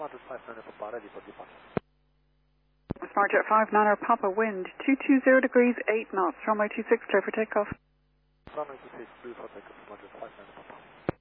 Smartjet 59 Papa, ready for departure. Smartjet 59 Papa, wind 220 degrees 8 knots, runway 26, clear for takeoff. Runway 26, clear for takeoff, Smartjet 59 Papa.